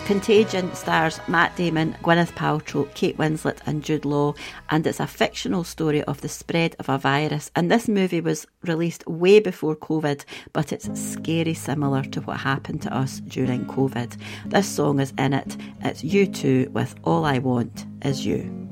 Contagion stars Matt Damon, Gwyneth Paltrow, Kate Winslet and Jude Law, and it's a fictional story of the spread of a virus. And this movie was released way before COVID, but it's scary similar to what happened to us during COVID. This song is in it. It's U2 with All I Want Is You.